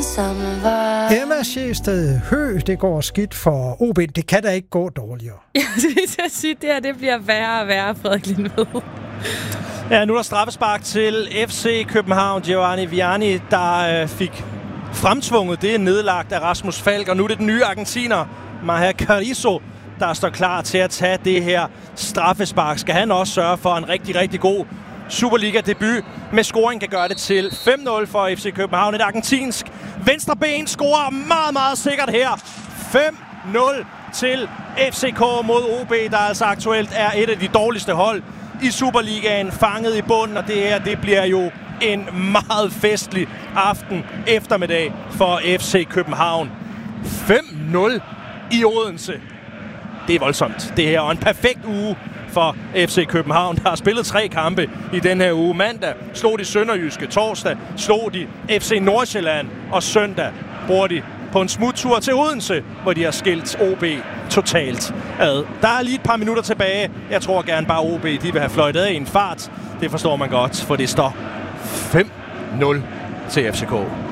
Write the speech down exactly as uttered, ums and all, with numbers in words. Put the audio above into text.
samme vej. Emma Sjegsted Hø, det går skidt for O B. Det kan da ikke gå dårligere. Jeg skal sige, det her det bliver værre og værre, Frederik Lindved. Ja, nu er der straffespark til F C København. Giovanni Vianney, der øh, fik fremtvunget det nedlagt af Rasmus Falk. Og nu er det den nye argentiner, Maher Carrizo, der står klar til at tage det her straffespark. Skal han også sørge for en rigtig, rigtig god Superliga-debut med scoring, kan gøre det til fem nul for F C København. Et argentinsk venstre ben scorer meget, meget sikkert her. fem nul til F C K mod O B, der altså aktuelt er et af de dårligste hold i Superligaen, fanget i bunden, og det her, det bliver jo en meget festlig aften eftermiddag for F C København. fem nul i Odense. Det er voldsomt, det her, og en perfekt uge for F C København, der har spillet tre kampe i den her uge. Mandag slog de Sønderjyske, torsdag slog de F C Nordsjælland, og søndag bruger de på en smuttur til Odense, hvor de har skilt O B totalt ad. Der er lige et par minutter tilbage. Jeg tror gerne bare O B, de vil have fløjtet af i en fart. Det forstår man godt, for det står fem nul til F C K.